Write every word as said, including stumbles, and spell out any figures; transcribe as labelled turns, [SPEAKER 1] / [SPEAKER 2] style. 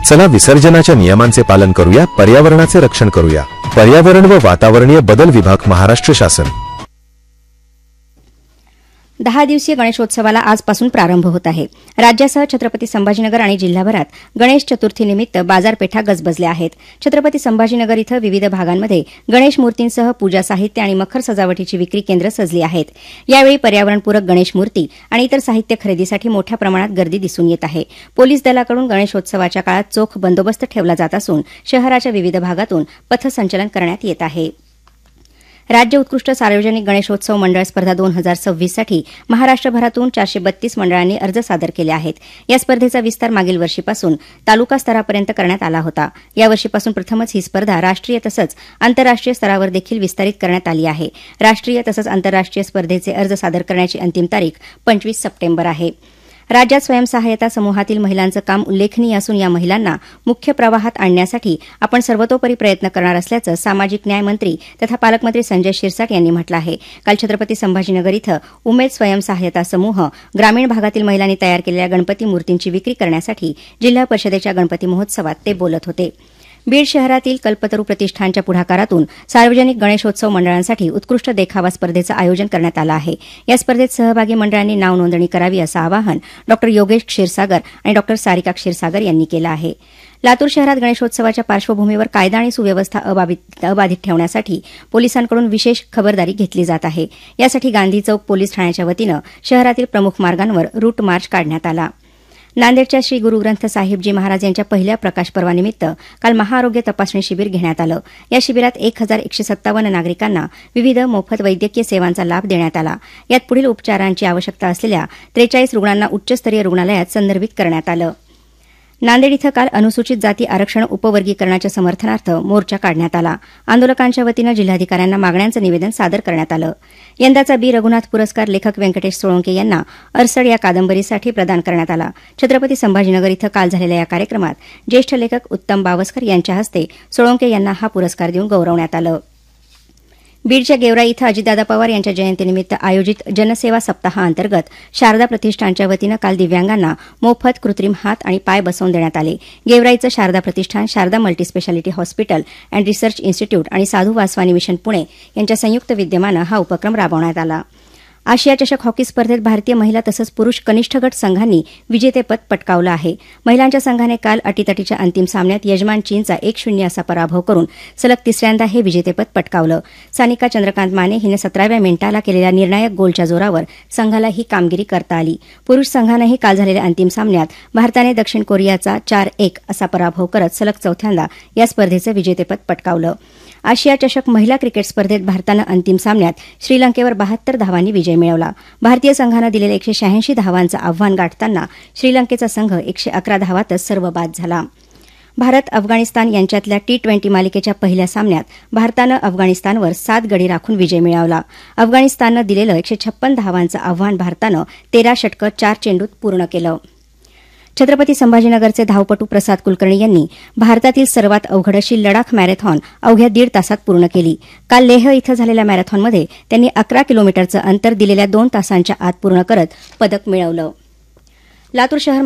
[SPEAKER 1] चला विसर्जनाच्या नियमांचे पालन करूया, पर्यावरणाचे रक्षण करूया. पर्यावरण व वातावरणीय बदल विभाग, महाराष्ट्र शासन.
[SPEAKER 2] दहा दिवसीय गणेशोत्सवाला आजपासून प्रारंभ होत आहे. राज्यासह छत्रपती संभाजीनगर आणि जिल्हाभरात गणेश चतुर्थीनिमित्त बाजारपेठा गजबजल्या आहेत. छत्रपती संभाजीनगर इथं विविध भागांमध्ये गणेश मूर्तींसह पूजा साहित्य आणि मखर सजावटीची विक्री केंद्र सजली आहेत. यावेळी पर्यावरणपूरक गणेश मूर्ती आणि इतर साहित्य खरेदीसाठी मोठ्या प्रमाणात गर्दी दिसून येत आहे. पोलीस दलाकडून गणेशोत्सवाच्या काळात चोख बंदोबस्त ठेवला जात असून शहराच्या विविध भागातून पथसंचलन करण्यात येत आहे. राज्य उत्कृष्ट सार्वजनिक गणेशोत्सव मंडळ स्पर्धा दोन हजार सव्वीससाठी महाराष्ट्रभरातून चारशे बत्तीस मंडळांनी अर्ज सादर केले आहेत. या स्पर्धेचा विस्तार मागील वर्षीपासून तालुका स्तरापर्यंत करण्यात आला होता. या वर्षीपासून प्रथमच ही स्पर्धा राष्ट्रीय तसंच आंतरराष्ट्रीय स्तरावर देखील विस्तारित करण्यात आली आहे. राष्ट्रीय तसंच आंतरराष्ट्रीय स्पर्धेचे अर्ज सादर करण्याची अंतिम तारीख पंचवीस सप्टेंबर आहे. राज्यात स्वयंसहाय्यता समूहातील महिलांचं काम उल्लेखनीय असून या महिलांना मुख्य प्रवाहात आणण्यासाठी आपण सर्वतोपरी प्रयत्न करणार असल्याचं सामाजिक न्याय मंत्री तथा पालकमंत्री संजय शिरसाट यांनी म्हटलं आहे. काल छत्रपती संभाजीनगर इथं उमेद स्वयंसहाय्यता समूह ग्रामीण भागातील महिलांनी तयार केलेल्या गणपती मूर्तींची विक्री करण्यासाठी जिल्हा परिषदेच्या गणपती महोत्सवात ते बोलत होते. बीड शहरातील कल्पतरू प्रतिष्ठानच्या पुढाकारातून सार्वजनिक गणेशोत्सव मंडळांसाठी उत्कृष्ट देखावा स्पर्धेचं आयोजन करण्यात आलं आहे. या स्पर्धेत सहभागी मंडळांनी नाव नोंदणी करावी असं आवाहन डॉ योगेश क्षीरसागर आणि डॉ सारिका क्षीरसागर यांनी केलं आहे. लातूर शहरात गणेशोत्सवाच्या पार्श्वभूमीवर कायदा आणि सुव्यवस्था अबाधित ठेवण्यासाठी पोलिसांकडून विशेष खबरदारी घेतली जात आहे. यासाठी गांधी चौक पोलीस ठाण्याच्या वतीनं शहरातील प्रमुख मार्गांवर रूट मार्च काढण्यात आला. नांदेडच्या श्री गुरुग्रंथ साहिबजी महाराज यांच्या पहिल्या प्रकाश पर्वानिमित्त काल महाआरोग्य तपासणी शिबिर घेण्यात आलं. या शिबिरात एक हजार एकशे सत्तावन्न नागरिकांना विविध मोफत वैद्यकीय सेवांचा लाभ देण्यात आला. यात पुढील उपचारांची आवश्यकता असलेल्या त्रेचाळीस रुग्णांना उच्चस्तरीय रुग्णालयात संदर्भित करण्यात आलं. नांदेड इथं काल अनुसूचित जाती आरक्षण उपवर्गीकरणाच्या समर्थनार्थ मोर्चा काढण्यात आला. आंदोलकांच्या वतीनं जिल्हाधिकाऱ्यांना मागण्यांचं निवेदन सादर करण्यात आलं. यंदाचा बी रघुनाथ पुरस्कार लेखक व्यंकटेश सोळंके यांना अरसड या कादंबरीसाठी प्रदान करण्यात आला. छत्रपती संभाजीनगर इथं काल झालेल्या या कार्यक्रमात ज्येष्ठ लेखक उत्तम बावस्कर यांच्या हस्ते सोळंके यांना हा पुरस्कार देऊन गौरवण्यात आलं. बीडच्या गेवराई इथं अजितदादा पवार यांच्या जयंतीनिमित्त आयोजित जनसेवा सप्ताहाअंतर्गत शारदा प्रतिष्ठानच्या वतीनं काल दिव्यांगांना मोफत कृत्रिम हात आणि पाय बसवून देण्यात आले. गेवराईचं शारदा प्रतिष्ठान, Sharda multispeciality hospital and research institute आणि साधू वासवानी मिशन पुणे यांच्या संयुक्त विद्यमानं हा उपक्रम राबवण्यात आला. आशिया चषक हॉकी स्पर्धेत भारतीय महिला तसंच पुरुष कनिष्ठ गट संघांनी विजेतेपद पटकावलं आहे. महिलांच्या संघाने काल अटीतटीच्या अंतिम सामन्यात यजमान चीनचा एक शून्य असा पराभव करून सलग तिसऱ्यांदा हे विजेतेपद पटकावलं. सानिका चंद्रकांत माने हिने सतराव्या मिनिटाला केलेल्या निर्णायक गोलच्या जोरावर संघाला ही कामगिरी करता आली. पुरुष संघानंही काल झालेल्या अंतिम सामन्यात भारताने दक्षिण कोरियाचा चार एक असा पराभव करत सलग चौथ्यांदा या स्पर्धेचं विजेतेपद पटकावलं. आशिया चषक महिला क्रिकेट स्पर्धेत भारतानं अंतिम सामन्यात श्रीलंकेवर बहात्तर धावांनी विजय मिळवला. भारतीय संघानं दिलेल्या एकशे शहाऐंशी धावांचं आव्हान गाठताना श्रीलंकेचा संघ एकशे अकरा धावातच सर्व बाद झाला. भारत अफगाणिस्तान यांच्यातल्या टी ट्वेंटी मालिकेच्या पहिल्या सामन्यात भारतानं अफगाणिस्तानवर सात गडी राखून विजय मिळवला. अफगाणिस्ताननं दिलेलं एकशे छप्पन धावांचं आव्हान भारतानं तेरा षटकं चार चेंडूत पूर्ण केलं. छत्रपती संभाजीनगरचे धावपटू प्रसाद कुलकर्णी यांनी भारतातील सर्वात अवघड अशी लडाख मॅरेथॉन अवघ्या दीड तासात पूर्ण केली. काल लेह इथं झालेल्या मॅरेथॉनमध्ये त्यांनी अकरा किलोमीटरचं अंतर दिलेल्या दोन तासांच्या आत पूर्ण करत पदक मिळवलं. लातूर शहर